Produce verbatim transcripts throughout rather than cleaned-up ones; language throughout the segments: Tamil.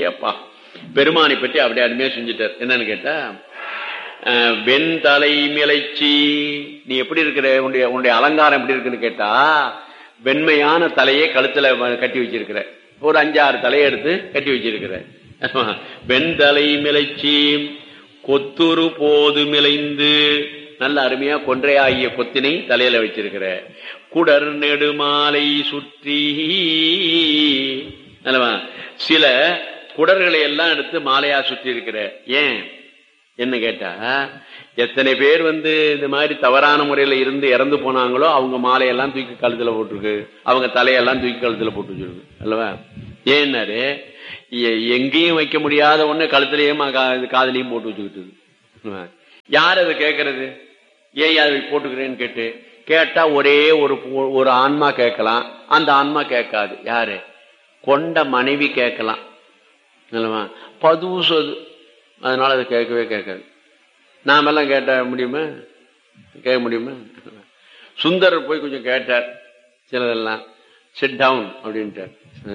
அப்பா பெருமானை பற்றி அப்படியே அருமையா செஞ்சுட்டார். என்னன்னு கேட்டா, வெண் தலை மிளைச்சி, நீ எப்படி இருக்கிற, உன்னுடைய உன்னுடைய அலங்காரம் எப்படி இருக்குன்னு கேட்டா, வெண்மையான தலையை கழுத்துல கட்டி வச்சிருக்கிற, ஒரு அஞ்சாறு தலையை எடுத்து கட்டி வச்சிருக்கிற. வெண்தலை மிளைச்சி கொத்துரு போது மிளைந்து, நல்ல அருமையா கொன்றையாகிய கொத்தினை தலையில வச்சிருக்கிற. குடர் நெடுமாலை சுற்றி, நல்லவா சில குடர்களை எல்லாம் எடுத்து மாலையா சுற்றி இருக்கிற. ஏன் என்ன கேட்டா, எத்தனை பேர் வந்து இந்த மாதிரி தவறான முறையில இருந்து இறந்து போனாங்களோ அவங்க மாலையெல்லாம் தூக்கி கழுத்துல போட்டிருக்கு, அவங்க தலையெல்லாம் தூக்கி கழுத்துல போட்டு வச்சிருக்கு அல்லவா. ஏன்னாரு, எங்கேயும் வைக்க முடியாத ஒண்ணு கழுத்துலயும் காதலையும் போட்டு வச்சுக்கிட்டு. யார் அதை கேட்கறது? ஏன் அதை போட்டுக்கிறேன்னு கேட்டு கேட்டா ஒரே ஒரு ஒரு ஆன்மா கேட்கலாம், அந்த ஆன்மா கேட்காது. யாரு? கொண்ட மனைவி கேட்கலாம் அல்லவா, பதுசது, அதனால அதை கேட்கவே கேட்காது. நாமெல்லாம் கேட்ட முடியுமா? கேட்க முடியுமா? சுந்தரர் போய் கொஞ்சம் கேட்டார் சிலதெல்லாம், சிட் டவுன் அப்படின்ட்டார்.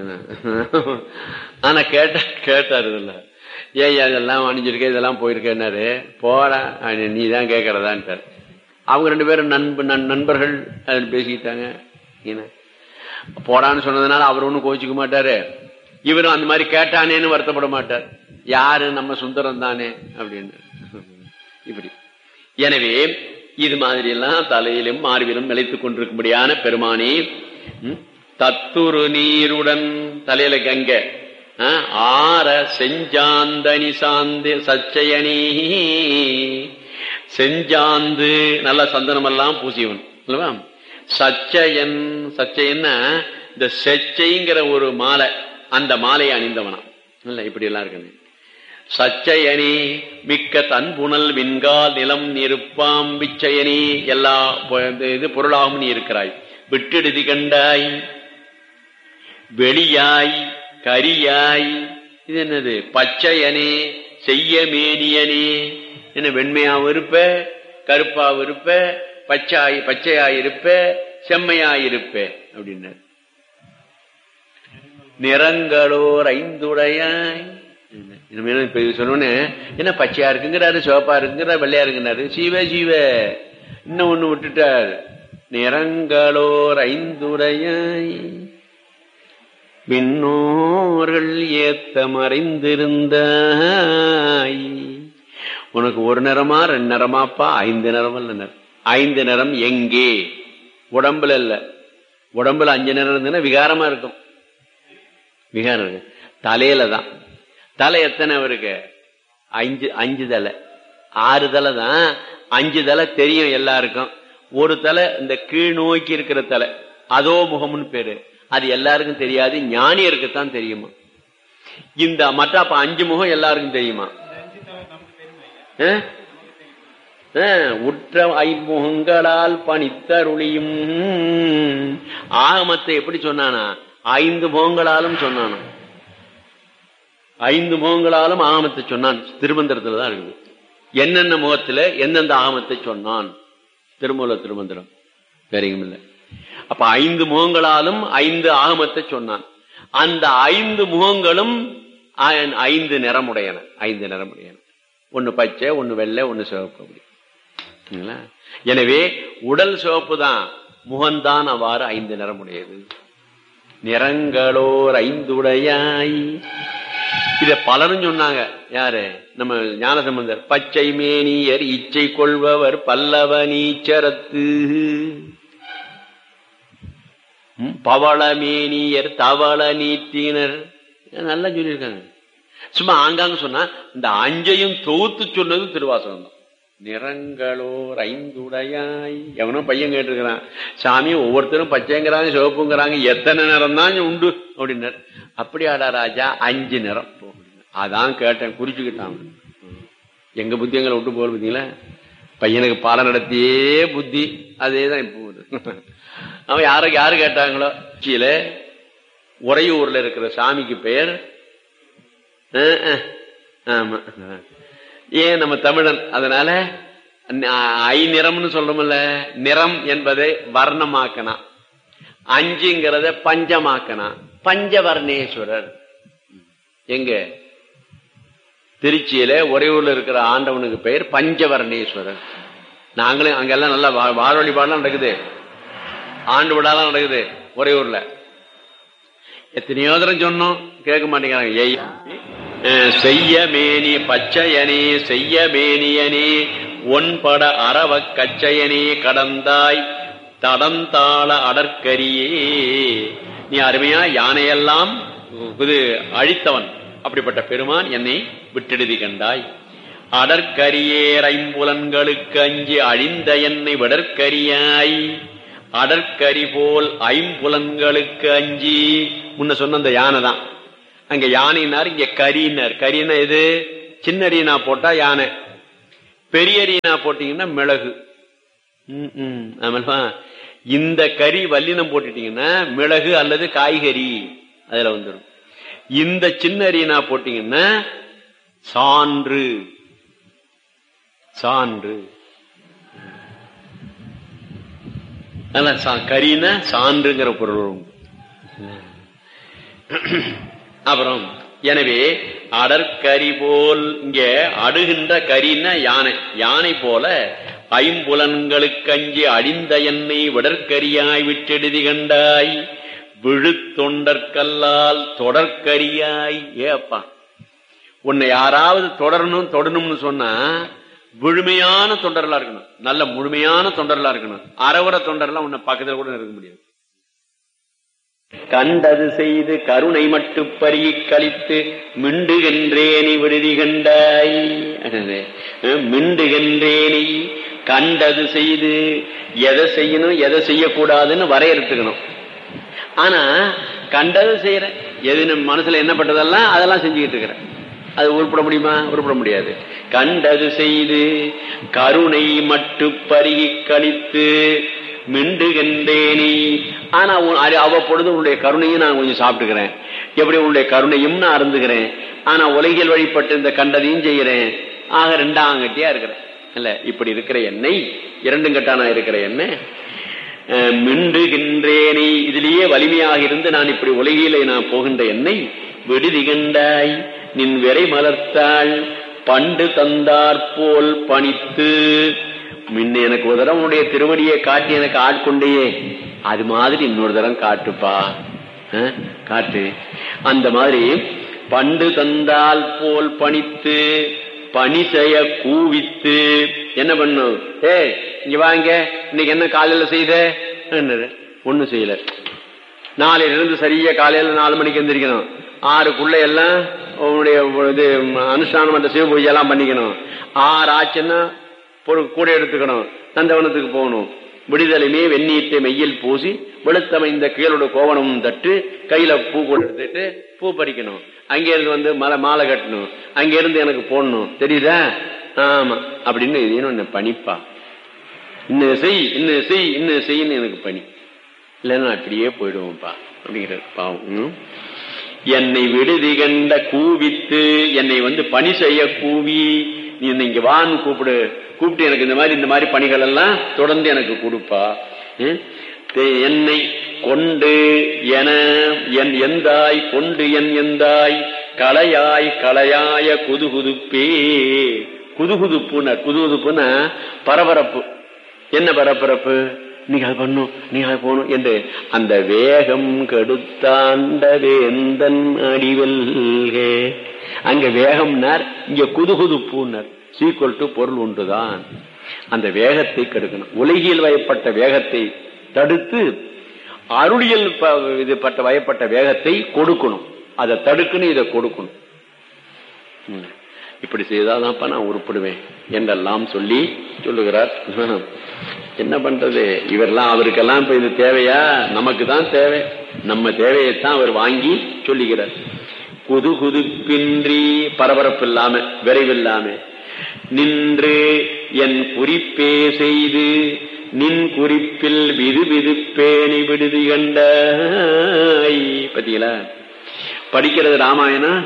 ஆனா கேட்ட கேட்டார் இல்ல, ஏன் அதெல்லாம் அணிஞ்சிருக்க, இதெல்லாம் போயிருக்கேன்னாரு. போறா நீ தான் கேட்கறதான்ட்டார். அவங்க ரெண்டு பேரும் நண்ப நண்பர்கள் அதில் பேசிக்கிட்டாங்க. போடான்னு சொன்னதுனால அவர் ஒன்னும் கோச்சிக்க மாட்டாரு, இவரும் அந்த மாதிரி கேட்டானேன்னு வருத்தப்பட மாட்டார். யாரு? நம்ம சுந்தரம் தானே அப்படின்னு. இப்படி எனவே இது மாதிரி எல்லாம் தலையிலும் மார்பிலும் நிலைத்துக் கொண்டிருக்கும்படியான பெருமானே, தத்துரு நீருடன் தலையில கங்க, ஆர செஞ்சாந்தனி சாந்து சச்சயனி, செஞ்சாந்து நல்ல சந்தனம் எல்லாம் பூசியவன் அல்லவா. சச்சயன், சச்சயன்னா இந்த செச்சைங்கிற ஒரு மாலை, அந்த மாலையை அணிந்தவனா இல்ல. இப்படி எல்லாம் இருக்கு. சச்சயனி மிக்க தன்புணல் விண்கால் நிலம் நிருப்பாம் விச்சயனி, எல்லா இது பொருளாகவும் நீ இருக்கிறாய். விட்டெடுதி கண்டாய், வெளியாய், கரியாய், இது என்னது? பச்சையனே செய்ய மேனியனே, என்ன வெண்மையாவும் இருப்ப, கருப்பாவும் இருப்ப, பச்சாய் பச்சையாயிருப்ப, செம்மையாயிருப்ப அப்படின்னாரு. நிறங்களோர் ஐந்துடையாய், சொன்னோன்னு என்ன பச்சையா இருக்குங்கிறாரு, சிவப்பா இருக்குங்கிறாரு, வெள்ளையா இருக்குங்கிறாரு. சீவ சீவ இன்னும் ஒண்ணு விட்டுட்டார். நிறங்களோர் ஐந்துடையாய் விண்ணோர்கள் ஏத்த மறைந்திருந்தாய். உனக்கு ஒரு நிறமா ரெண்டு நிறமாப்பா? ஐந்து நிறம் அல்ல. ஐந்து நிறம் எங்கே? உடம்புல இல்ல. உடம்புல அஞ்சு நிறம் இருந்ததுன்னா விகாரமா இருக்கும். விகாரம் இருக்கு தலையில தான். தலை எத்தனை அவருக்கு? அஞ்சு அஞ்சு தலை, ஆறு தலை தான். அஞ்சு தலை தெரியும் எல்லாருக்கும். ஒரு தலை இந்த கீழ் நோக்கி இருக்கிற தலை, அதோ முகம்னு பேரு, அது எல்லாருக்கும் தெரியாது, ஞானியருக்குத்தான் தெரியுமா. இந்த மற்ற அப்ப அஞ்சு முகம் எல்லாருக்கும் தெரியுமா? உற்ற ஐமுகங்களால் பணித்தருளியும். ஆகமத்தை எப்படி சொன்னானா? ஐந்து முகங்களாலும் சொன்னானா. ஐந்து முகங்களாலும் ஆகமத்தை சொன்னான். திருமந்திரத்துல தான் இருக்குது. என்னென்ன முகத்துல எந்தெந்த ஆகமத்தை சொன்னான்? திருமூல திருமந்திரம் வேறெங்கும் இல்லை. அப்ப ஐந்து முகங்களாலும் ஐந்து ஆகமத்தை சொன்னான். அந்த ஐந்து முகங்களும் ஐந்து நிறமுடையன. ஐந்து நிறமுடையன. ஒன்னு பச்சை, ஒன்னு வெள்ளை, ஒன்னு சிவப்பு. அப்படி. எனவே உடல் சிவப்பு தான், முகம்தான் அவ்வாறு ஐந்து நிறமுடையது. நிறங்களோர் ஐந்துடையாய். இத பலரும் சொன்னாங்க. யாரு? நம்ம ஞானசம்பந்தர். பச்சை மேனியர் இச்சை கொள்பவர் பல்லவ நீச்சரத்து, பவள மேனியர் தவள நீட்டினர். நல்லா சொல்லியிருக்காங்க. சும்மா ஆங்காங்க சொன்னா இந்த அஞ்சையும் தொகுத்து சொன்னது திருவாசகம் தான். நிறங்களோர் ஐந்துடையாய். எவனோ பையன் கேட்டிருக்கிறான், சாமி ஒவ்வொருத்தரும் பச்சைங்கிறாங்க, சிவப்புங்கிறாங்க, எத்தனை நிறம் தான் உண்டு அப்படின்னாரு. அப்படியாடா ராஜா, அஞ்சு நிறம். அதான் கேட்டேன், குறிச்சுக்கிட்டான். எங்க புத்தி எங்களை விட்டு போல பார்த்தீங்களா? பையனுக்கு பாடம் நடத்தியே புத்தி அதேதான் இப்போ. அவன் யார யாரு கேட்டாங்களோ, கீழ உறையூர்ல இருக்கிற சாமிக்கு பெயர் ஆமா. ஏன் நம்ம தமிழன், அதனால ஐ நிறம்னு சொல்றோம்ல. நிறம் என்பதை வர்ணமாக்கனா, அஞ்சுங்கிறத பஞ்சமாக்கனா, பஞ்சவர்ணேஸ்வரர். எங்க திருச்சியில ஒரே ஊர்ல இருக்கிற ஆண்டவனுக்கு பெயர் பஞ்சவர்ணேஸ்வரர். நாங்களும் அங்கெல்லாம் நல்லா வார வழிபாடுலாம் நடக்குது, ஆண்டு விழாலாம் நடக்குது ஒரே ஊர்ல. எத்தனையோ தரம் சொன்னோம், கேட்க மாட்டேங்கிறாங்க. செய்ய மேனி பச்சையனே செய்ய மேனியனே ஒன்பட அரவ கச்சையனே கடந்தாய் தடந்தாள அடற்கரியே. நீ அருமையா யானையெல்லாம் இது அழித்தவன், அப்படிப்பட்ட பெருமான் என்னை விட்டெழுதி கண்டாய். அடற்கரியேர் ஐம்புலன்களுக்கு அஞ்சி அழிந்த என்னை விடற்கரியாய். அடற்கரி போல் ஐம்புலன்களுக்கு அஞ்சி, முன்ன சொன்ன அந்த யானை தான். அங்க யானைனார், இங்க கரினார். கரினா எது? சின்ன அரியனா போட்டா யானை, பெரிய அரியனா போட்டீங்கன்னா மிளகு. உம் இந்த கறி வல்லினம் போட்டுட்டீங்கன்னா மிளகு அல்லது காய்கறி அதுல வந்துடும். இந்த சின்ன அரியனா போட்டீங்கன்னா சான்று, சான்று. கரினா சான்றுங்கிற பொருள். அப்புறம் எனவே அடற்கரி போல், இங்க அடுகின்ற கரின்னா யானை, யானை போல ஐம்புலன்களுக்கு அஞ்சி அழிந்த என்னை விடற்கரியாய் விட்டெழுதி கண்டாய். விழுத்தொண்டற்கல்லால் தொடர்கரியாய். ஏ அப்பா, உன்னை யாராவது தொடரணும் தொடரணும்னு சொன்னா விழுமையான தொண்டர்களா இருக்கணும், நல்ல முழுமையான தொண்டர்களா இருக்கணும். அறவர தொண்டர்லாம் உன்னை பக்கத்துல கூட இருக்க முடியாது. கண்டது செய்து கருணை மட்டு பருகி கழித்து மிண்டுகின்றேனி விடுதி கண்டாய். மிண்டுகின்றேனி கண்டது செய்து, எதை செய்யணும் எதை செய்யக்கூடாதுன்னு வரையறுத்துக்கணும். ஆனா கண்டது செய்யறேன், எது மனசுல என்ன பட்டதெல்லாம் அதெல்லாம் செஞ்சுக்கிட்டு இருக்கிறேன். அது உருப்பட முடியுமா? உருப்பட முடியாது. கண்டது செய்து கருணை மட்டு பருகி கழித்து மிண்டுகின்றேனி. ஆனா அவ்வப்பொழுது உன்னுடைய கருணையும் நான் கொஞ்சம் சாப்பிட்டுக்கிறேன். எப்படி உன்னுடைய கருணையும் நான் அருந்துகிறேன். ஆனா உலகில் வழிபட்டு இந்த கண்டதையும் செய்கிறேன். ஆக ரெண்டாம் கட்டியா இருக்கிறேன் இல்ல. இப்படி இருக்கிற என்னை, இரண்டும் கட்டானா இருக்கிற என்ன மிண்டுகின்றேனே, இதிலேயே வலிமையாக இருந்து நான் இப்படி உலகிலே நான் போகின்ற என்னை விடுதி கண்டாய். நின் விரை மலர்த்தாள் பண்டு தந்தாற்போல் பணித்து. முன்ன எனக்கு ஒரு தரம் உன்னுடைய திருவடியை காட்டி எனக்கு ஆட்கொண்டையே, அது மாதிரி இன்னொரு தரம் காட்டுப்பா, காட்டு. அந்த மாதிரி பண்டு தந்தால் போல் பணித்து பணி செய்ய கூவித்து என்ன பண்ணும்? ஏ இங்க வாங்க, இன்னைக்கு என்ன காலையில செய்த? ஒண்ணு செய்யல. நாளையில இருந்து சரியா காலையில நாலு மணிக்கு எந்திரிக்கணும். ஆறுக்குள்ள எல்லாம் உன்னுடைய இது அனுஷ்டானம் அந்த சிவ பூஜை எல்லாம் பண்ணிக்கணும். ஆறு ஆச்சுன்னா கூட எடுத்துக்கணும், நந்தவனத்துக்கு போகணும். விடுதலைமே வெந்நீட்டை மெய்யில் பூசி வெளுத்தமைந்த கீழோட கோவணமும் தட்டு கையில பூ கொண்டு எடுத்துட்டு பூ பறிக்கணும். அங்கே இருந்து வந்து மலை மாலை கட்டணும், அங்க இருந்து எனக்கு போடணும். தெரியுதா? ஆமா அப்படின்னு இன்னும் பணிப்பா, இன்னும் செய் இன்னும் செய் இன்னும் செய்யன்னு எனக்கு பணி. இல்லைன்னா அப்படியே போயிடுவோம்ப்பா அப்படிங்கிற பாவம். என்னை விடுதி கண்ட கூவித்து, என்னை வந்து பணி செய்ய கூவி, நீ இங்க வான்னு கூப்பிடு, கூப்பிட்டு எனக்கு இந்த மாதிரி இந்த மாதிரி பணிகள் எல்லாம் தொடர்ந்து எனக்கு கொடுப்பா. என்னை கொண்டு என என் எந்தாய் கொண்டு என் எந்தாய் கலையாய் கலையாய குதுகுதுப்பே. குதுகுதுப்புனர், குதுகுதுப்புன்னா பரபரப்பு. என்ன பரபரப்பு? நீங்க அது பண்ணும், நீங்க அது போகணும் என்று அந்த வேகம் கெடுத்தாண்ட வேந்தன் அடிவல்கே. அங்க வேகம்னார், இங்க குதுகுதுப்புனர். சீக்குவல் டு பொருள் ஒன்றுதான். அந்த வேகத்தை கெடுக்கணும். உலகில் வயப்பட்ட வேகத்தை தடுத்து அருளியல் இது பட்ட வயப்பட்ட வேகத்தை கொடுக்கணும். அதை தடுக்கணும், இதை கொடுக்கணும். இப்படி செய்தாதான்ப்பா நான் உருப்படுவேன் என்றெல்லாம் சொல்லி சொல்லுகிறார். என்ன பண்றது? இவரெல்லாம் அவருக்கெல்லாம் இப்ப இது தேவையா? நமக்கு தான் தேவை. நம்ம தேவையைத்தான் அவர் வாங்கி சொல்லுகிறார். குது குதுப்பின்றி, பரபரப்பு இல்லாம விரைவில்லாம நின்று என் குறிப்பே செய்து நின் குறிப்பில் விது விதுப்பேணி விடுதி கண்டாய். பத்தீங்களா? படிக்கிறது ராமாயணம்,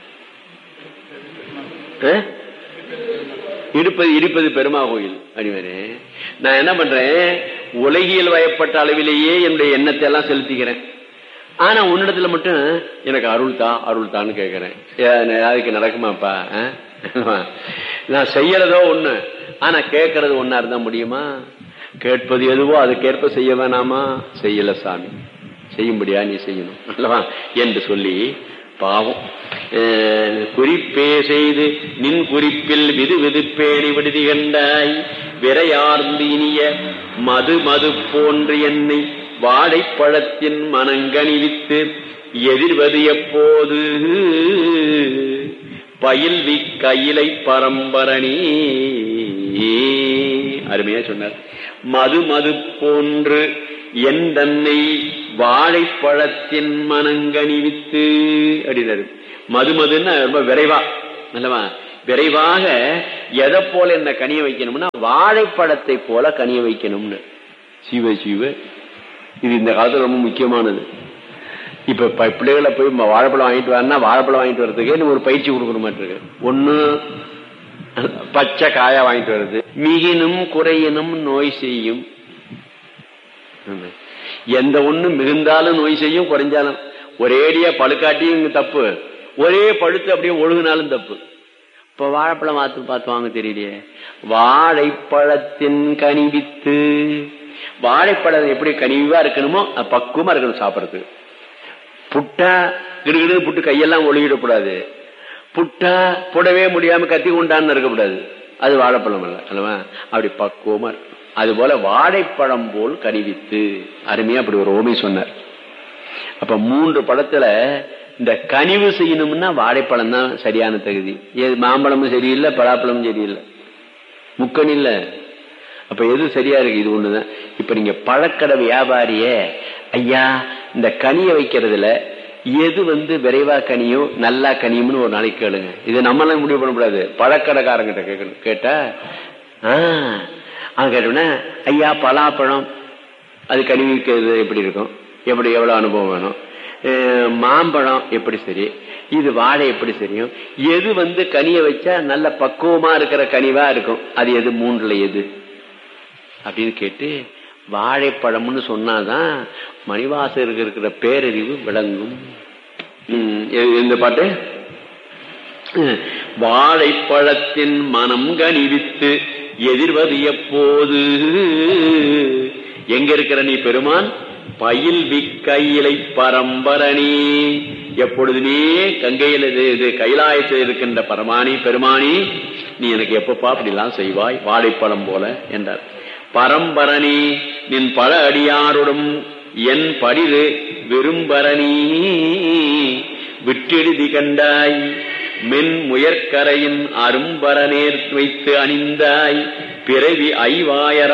இருப்பது இருப்பது பெருமா கோயில். அடிவரே நான் என்ன பண்றேன்? உலகியல் வயப்பட்ட அளவிலேயே என்னுடைய எண்ணத்தை எல்லாம் செலுத்திக்கிறேன். ஆனா உன்னிடத்துல மட்டும் எனக்கு அருள் தான் அருள் தான்னு கேட்கிறேன். அதுக்கு நடக்குமாப்பா? நான் செய்யறதோ ஒண்ணு, ஆனா கேட்கறது ஒன்னா இருந்தா முடியுமா? கேட்பது எதுவோ அதுக்கேற்ப செய்ய வேணாமா? செய்யல சாமி, செய்யும்படியா நீ செய்யணும் அல்லவா என்று சொல்லி பாவம் குறிப்பே செய்து நின் குறிப்பில் விது விதுப்பேணி விடுதி கண்டாய் விரையார்ந்து இனிய மது மது போன்று என்னை வாழைப்பழத்தின் மனங்கணிவித்து எதிர்வது எப்போது பயில்வி கையிலை பரம்பரணி. அருமையா சொன்னார். மது மது போன்று என் தன்னை வாழைப்பழத்தின் மனங்கணிவித்து அப்படின்னாரு. மது மதுன்னா ரொம்ப விரைவா அல்லவா, விரைவாக எதை போல என்ன கனிய வைக்கணும்னா வாழைப்பழத்தை போல கனிய வைக்கணும்னு. சிவ சிவ, இது இந்த காலத்துல ரொம்ப முக்கியமானது. இப்ப பிள்ளைகளை போய் வாழைப்பழம் வாங்கிட்டு வரனா வாழைப்பழம் வாங்கிட்டு வர்றதுக்கு ஒரு பயிற்சி கொடுக்குற மாதிரி இருக்கு. ஒண்ணு பச்சை காயா வாங்கிட்டு வருது. மிகினும் குறையினும் நோய் செய்யும். எந்த ஒண்ணு மிகுந்தாலும் நோய் செய்யும், குறைஞ்சாலும். ஒரேடியா பழுக்காட்டியும் தப்பு, ஒரே பழுத்து அப்படியே ஒழுகுனாலும் தப்பு. இப்ப வாழைப்பழம் பார்த்து பார்த்து வாங்க தெரியலையே. வாழைப்பழத்தின் கனிவித்து, வாழைப்பழம் எப்படி கனிவா இருக்கணுமோ பக்குவமா இருக்கணும் சாப்பிடறதுக்கு. புட்டா கிடுகிடு புட்டு கையெல்லாம் ஒழுகிடக்கூடாது. புட்டா புடவே முடியாம கத்தி கொண்டான்னு இருக்கக்கூடாது. அது வாழைப்பழம் அல்ல அல்லவா. அப்படி பக்குவமா இருக்கு. அது போல வாழைப்பழம் போல் கனிவித்து, அருமையா அப்படி ஒரு ஓமை சொன்னார். அப்ப மூன்று பழத்துல இந்த கனிவு செய்யணும்னா வாழைப்பழம் தான் சரியான தகுதி. மாம்பழமும் சரியில்லை, பலாப்பழமும் சரியில்லை, முக்கணி இல்ல. அப்ப எது சரியா இருக்கு? இது ஒண்ணுதான். இப்ப நீங்க பழக்கடை வியாபாரிய ஐயா இந்த கனிய வைக்கிறதுல எது வந்து விரைவா கனியோ நல்லா கனியும்னு ஒரு நாளைக்கு கேளுங்க. இது நம்மளால முடிவு பண்ணக்கூடாது, பழக்கடைக்காரங்கிட்ட கேட்கணும். கேட்டா ஆஹ் அவன் கேட்டோம்னா ஐயா பலாப்பழம் அது கனிவிக்கிறது எப்படி இருக்கும், எப்படி எவ்வளவு அனுபவம் வேணும், மாம்பழம் எப்படி சரி, இது வாழை எப்படி சரியும், எது வந்து கனிய வச்சா நல்ல பக்குவமா இருக்கிற கனிவா இருக்கும், அது எது மூன்றுல எது அப்படின்னு கேட்டு வாழைப்பழம்னு சொன்னாதான் மணிவாசகருக்கு இருக்கிற பேரறிவு விளங்கும். இந்த பாட்டு வாழைப்பழத்தின் மனம் கனிவித்து எதிர்வது எப்போது, எங்க இருக்கிற நீ பெருமான்? பயில் விக்கையிலை பரம்பரணி, எப்பொழுதுமே கங்கையில் இது கைலாயத்தில் இருக்கின்ற பரமானி பெருமானி நீ எனக்கு எப்பப்பா அப்படிலாம் செய்வாய் வாழைப்பழம் போல என்றார். பரம்பரணி நின் பல அடியாருடன் என் படிது விரும்பரணி விட்டெழுதி கண்டாய் மென் முயற்கரையின் அரும்பரநேர் வைத்து அணிந்தாய் பிறவி ஐவாயர